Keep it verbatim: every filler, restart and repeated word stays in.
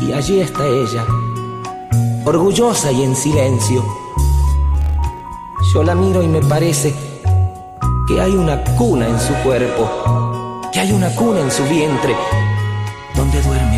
Y allí está ella, orgullosa y en silencio. Yo la miro y me parece que hay una cuna en su cuerpo, que hay una cuna en su vientre, donde duerme